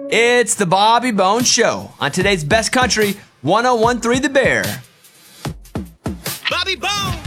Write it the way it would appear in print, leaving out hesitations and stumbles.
It's the Bobby Bones Show on today's Best Country 1013 The Bear. Bobby Bones!